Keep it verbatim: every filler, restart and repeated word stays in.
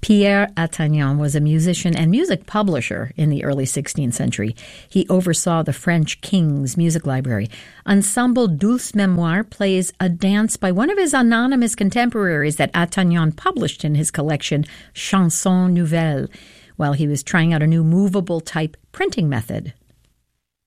Pierre Attagnan was a musician and music publisher in the early sixteenth century. He oversaw the French king's music library. Ensemble Dulce Mémoire plays a dance by one of his anonymous contemporaries that Attagnan published in his collection, Chansons Nouvelles, while he was trying out a new movable type printing method.